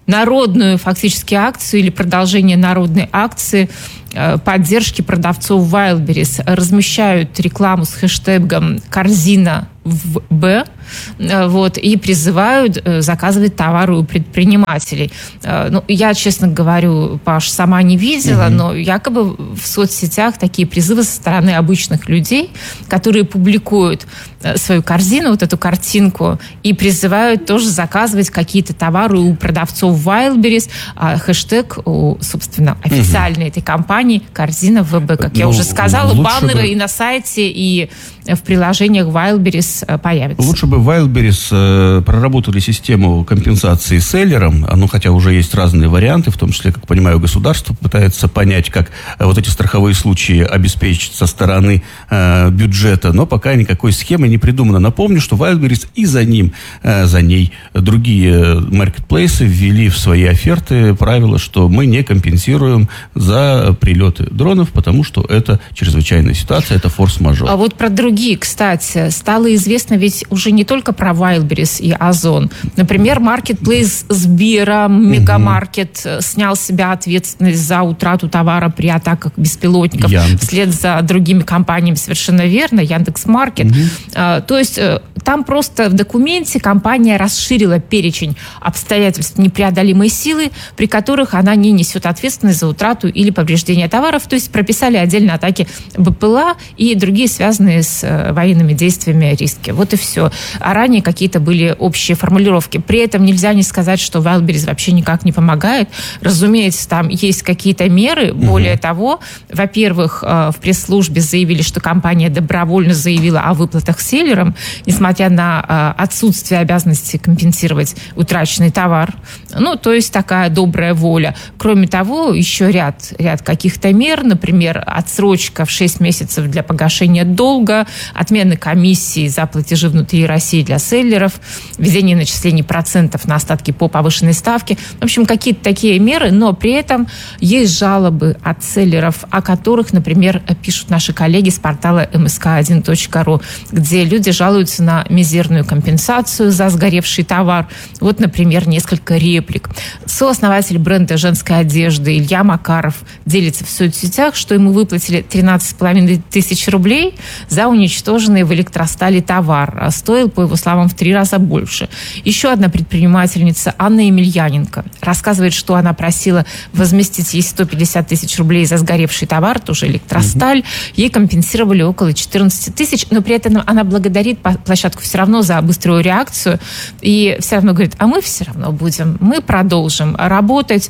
Speaker 13: народную фактически акцию или продолжение народной акции поддержки продавцов Wildberries. Размещают рекламу с хэштегом «Корзина в Б», вот, и призывают заказывать товары у предпринимателей. Ну, я, честно говорю, Паш, сама не видела, угу. но якобы в соцсетях такие призывы со стороны обычных людей, которые публикуют свою корзину, вот эту картинку, и призывают тоже заказывать какие-то товары у продавцов Wildberries. А хэштег, у, собственно, официальной угу. этой компании «Корзина в ВБ». Как ну, я уже сказала, баннеры бы... и на сайте, и в приложениях Wildberries появятся.
Speaker 6: Лучше бы Wildberries э, проработали систему компенсации селлерам, ну, хотя уже есть разные варианты, в том числе, как понимаю, государство пытается понять, как э, вот эти страховые случаи обеспечить со стороны э, бюджета, но пока никакой схемы не придумано. Напомню, что Wildberries и за ним, э, за ней другие маркетплейсы ввели в свои оферты правило, что мы не компенсируем за прилеты дронов, потому что это чрезвычайная ситуация, это форс-мажор.
Speaker 13: А вот про другие, кстати, стало известно ведь уже не только про Wildberries и Озон. Например, маркетплейс Сбера, Мегамаркет, угу. снял с себя ответственность за утрату товара при атаках беспилотников. Яндекс. Вслед за другими компаниями, совершенно верно, Яндекс.Маркет. Угу. А, то есть там просто в документе компания расширила перечень обстоятельств непреодолимой силы, при которых она не несет ответственность за утрату или повреждение товаров. То есть прописали отдельно атаки БПЛА и другие связанные с военными действиями риски. Вот и все. А ранее какие-то были общие формулировки. При этом нельзя не сказать, что Wildberries вообще никак не помогает. Разумеется, там есть какие-то меры. Угу. Более того, во-первых, в пресс-службе заявили, что компания добровольно заявила о выплатах селлерам, несмотря на отсутствие обязанности компенсировать утраченный товар. Ну, то есть такая добрая воля. Кроме того, еще ряд, ряд каких-то мер, например, отсрочка в шесть месяцев для погашения долга, отмена комиссии за платежи внутри России для селлеров, введение начислений процентов на остатки по повышенной ставке. В общем, какие-то такие меры, но при этом есть жалобы от селлеров, о которых, например, пишут наши коллеги с портала эм эс ка один точка ру, где люди жалуются на мизерную компенсацию за сгоревший товар. Вот, например, несколько реплик. Сооснователь бренда женской одежды Илья Макаров делится в соцсетях, что ему выплатили тринадцать с половиной тысяч рублей за уничтоженный в электростали товар. А стоил, по его словам, в три раза больше. Еще одна предпринимательница, Анна Емельяненко, рассказывает, что она просила возместить ей сто пятьдесят тысяч рублей за сгоревший товар, тоже электросталь. Угу. Ей компенсировали около четырнадцать тысяч, но при этом она благодарит площадку все равно за быструю реакцию и все равно говорит, а мы все равно будем, мы продолжим работать.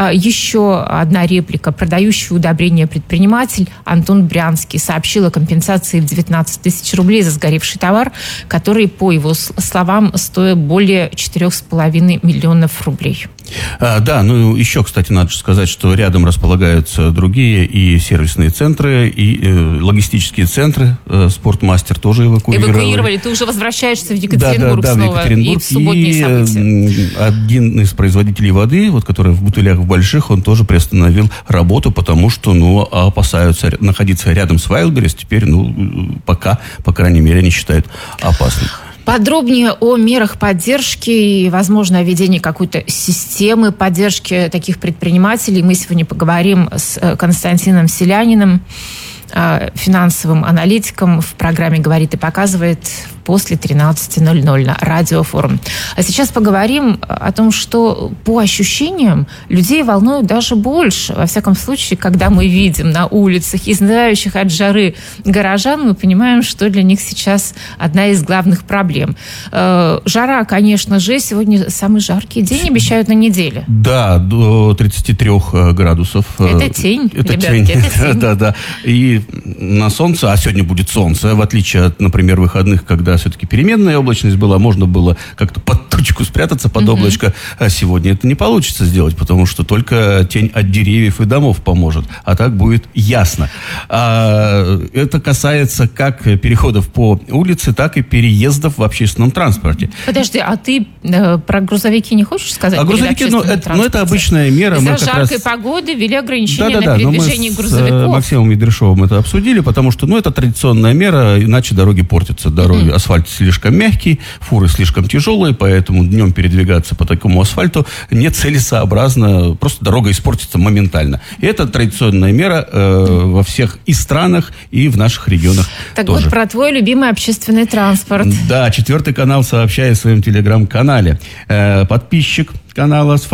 Speaker 13: Еще одна реплика. Продающий удобрения предприниматель Антон Брянский сообщил о компенсации в девятнадцать тысяч рублей за сгоревший товар, который, по его словам, стоит более четырех с половиной миллионов рублей.
Speaker 6: А, да, ну еще, кстати, надо сказать, что рядом располагаются другие и сервисные центры, и э, логистические центры. Э, Спортмастер тоже эвакуировали.
Speaker 13: Эвакуировали. Ты уже возвращаешься в Екатеринбург
Speaker 6: да, да, да,
Speaker 13: снова.
Speaker 6: В Екатеринбург.
Speaker 13: И в субботние события.
Speaker 6: Один из производителей воды, вот, который в бутылях в больших, он тоже приостановил работу, потому что, ну, опасаются находиться рядом с Wildberries. Теперь, ну, пока, по крайней мере, они считают опасным.
Speaker 13: Подробнее о мерах поддержки и, возможно, о введении какой-то системы поддержки таких предпринимателей мы сегодня поговорим с Константином Селяниным, финансовым аналитиком, в программе «Говорит и показывает» после тринадцати ноль-ноль на Радиофорум. А сейчас поговорим о том, что по ощущениям людей волнует даже больше. Во всяком случае, когда мы видим на улицах изнывающих от жары горожан, мы понимаем, что для них сейчас одна из главных проблем. Жара, конечно же, сегодня самый жаркий день обещают на неделе.
Speaker 6: Да, до тридцати трёх градусов.
Speaker 13: Это тень,
Speaker 6: это
Speaker 13: ребятки,
Speaker 6: тень.
Speaker 13: это тень.
Speaker 6: Да, да. И на солнце, а сегодня будет солнце, в отличие от, например, выходных, когда все-таки переменная облачность была, можно было как-то под тучку спрятаться, под mm-hmm. облачко. А сегодня это не получится сделать, потому что только тень от деревьев и домов поможет. А так будет ясно. А, это касается как переходов по улице, так и переездов в общественном транспорте.
Speaker 13: Подожди, а ты э, про грузовики не хочешь сказать?
Speaker 6: А грузовики, ну это, ну это обычная мера.
Speaker 13: Из-за жаркой раз... погоды ввели ограничения
Speaker 6: да, да,
Speaker 13: на
Speaker 6: да,
Speaker 13: передвижение
Speaker 6: мы
Speaker 13: грузовиков.
Speaker 6: С Максимом Медрешовым это обсудили, потому что, ну, это традиционная мера, иначе дороги портятся. Дороги, mm-hmm. асфальт слишком мягкий, фуры слишком тяжелые, поэтому поэтому днем передвигаться по такому асфальту нецелесообразно, просто дорога испортится моментально. И это традиционная мера э, во всех и странах, и в наших регионах
Speaker 13: так
Speaker 6: тоже.
Speaker 13: Вот про твой любимый общественный транспорт.
Speaker 6: Да, четвертый канал сообщает в своем телеграм-канале. Э, подписчик канала